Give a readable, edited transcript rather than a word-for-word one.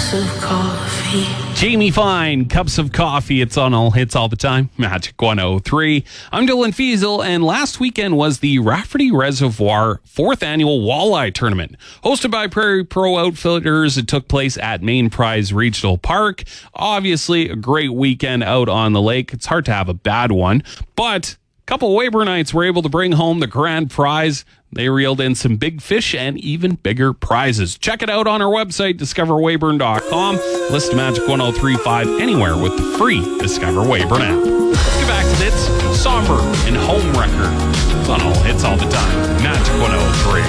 of coffee. Jamie Fine, Cups of Coffee. It's on all hits all the time. Magic 103. I'm Dylan Fiesel, and last weekend was the Rafferty Reservoir 4th Annual Walleye Tournament. Hosted by Prairie Pro Outfitters, it took place at Main Prize Regional Park. Obviously, a great weekend out on the lake. It's hard to have a bad one, but a couple Wayburnnites were able to bring home the grand prize. They reeled in some big fish and even bigger prizes. Check it out on our website, discoverweyburn.com. Listen to Magic 103.5 anywhere with the free Discover Weyburn app. Let's get back to this somber and home record. It's on all hits all the time. Magic 103.